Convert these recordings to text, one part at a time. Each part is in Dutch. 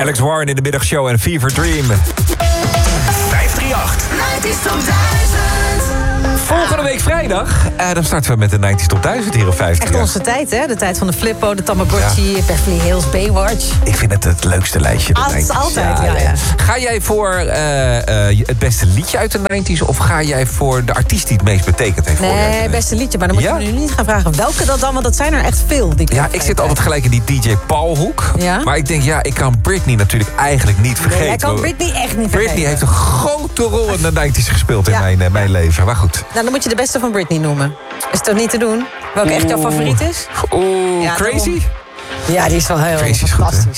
Alex Warren in de middagshow en Fever Dream. 538. 90's Top 1000. Volgende week vrijdag, dan starten we met de 90's Top 1000 hier op 50. Echt onze tijd, hè? De tijd van de Flippo, de Tamagotchi, Beverly Hills, Baywatch. Ik vind het leukste lijstje. Altijd. Ga jij voor het beste liedje uit de 90's... of ga jij voor de artiest die het meest betekend heeft voor je? Nee, beste liedje. Maar dan moet je me nu niet gaan vragen welke dat dan... want dat zijn er echt veel. Ik zit altijd gelijk in die DJ Paul hoek. Ja? Maar ik denk, ik kan Britney natuurlijk eigenlijk niet vergeten. Jij kan Britney echt niet vergeten. Britney heeft een grote rol in de 90's gespeeld in mijn leven. Maar goed. Nou, dan moet je de beste van Britney noemen. Is het toch niet te doen? Welke echt jouw favoriet is? Crazy? Ja, die is wel heel fantastisch.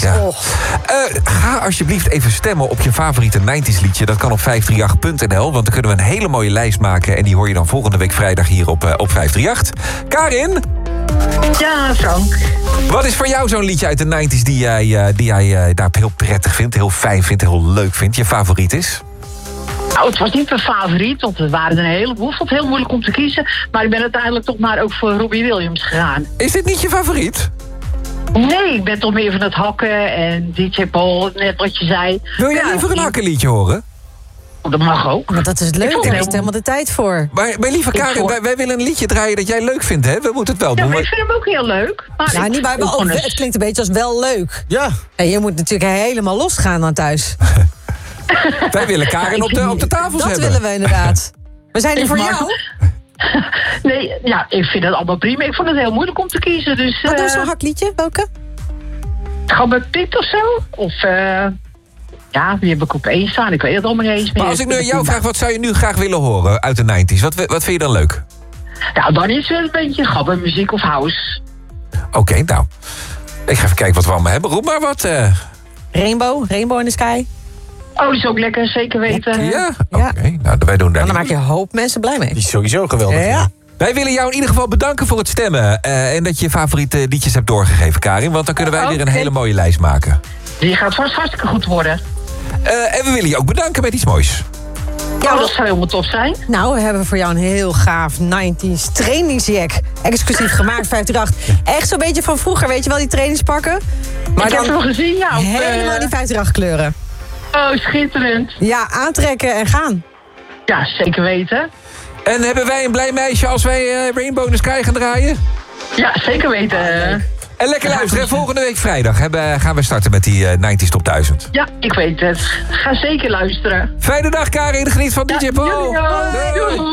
Ga alsjeblieft even stemmen op je favoriete 90's liedje. Dat kan op 538.nl, want dan kunnen we een hele mooie lijst maken. En die hoor je dan volgende week vrijdag hier op 538. Karin? Ja, Frank. Wat is voor jou zo'n liedje uit de 90's die jij daar heel prettig vindt, heel fijn vindt, heel leuk vindt, je favoriet is? Nou, het was niet mijn favoriet, want er waren er een heleboel. Ik vond het heel moeilijk om te kiezen. Maar ik ben uiteindelijk toch maar ook voor Robbie Williams gegaan. Is dit niet je favoriet? Nee, ik ben toch meer van het hakken en DJ Paul, net wat je zei. Wil jij liever een hakkenliedje horen? Dat mag ook. Maar dat is het leuke, daar is helemaal de tijd voor. Maar lieve Karin, wij willen een liedje draaien dat jij leuk vindt, hè? We moeten het wel doen. Ja, maar ik vind hem ook heel leuk. Maar niet bij het klinkt een beetje als wel leuk. Ja. En je moet natuurlijk helemaal losgaan aan thuis. Wij willen Karin op de tafels hebben. Dat willen we inderdaad. We zijn er voor jou. Nee, ik vind het allemaal prima. Ik vond het heel moeilijk om te kiezen. Dus, wat is zo'n hakliedje? Welke? Gabber Piet of zo? Of, die heb ik op 1 staan. Ik weet het allemaal niet eens meer. Maar als ik nu aan jou vraag, wat zou je nu graag willen horen uit de 90's? Wat vind je dan leuk? Nou, dan is het een beetje gabbermuziek of house. Oké, nou. Ik ga even kijken wat we allemaal hebben. Roep maar wat. Rainbow in the Sky. Oh, die is ook lekker, zeker weten. Ja? Oké. Nou, wij doen daar. Dan maak je een hoop mensen blij mee. Die is sowieso geweldig. Ja. Wij willen jou in ieder geval bedanken voor het stemmen. En dat je favoriete liedjes hebt doorgegeven, Karin. Want dan kunnen wij weer een hele mooie lijst maken. Die gaat vast hartstikke goed worden. En we willen je ook bedanken met iets moois. Ja, dat zou helemaal tof zijn. Nou, we hebben voor jou een heel gaaf 90's trainingsjack. Exclusief gemaakt, 538. Echt zo'n beetje van vroeger, weet je wel, die trainingspakken. Maar ik heb hem gezien, ja. Helemaal die 538 kleuren. Oh, schitterend. Ja, aantrekken en gaan. Ja, zeker weten. En hebben wij een blij meisje als wij Rainbow in the Sky gaan draaien? Ja, zeker weten. En lekker luisteren. Volgende week vrijdag gaan we starten met die 90's Top 1000. Ja, ik weet het. Ga zeker luisteren. Fijne dag, Karin. Geniet van DJ Paul. Doei.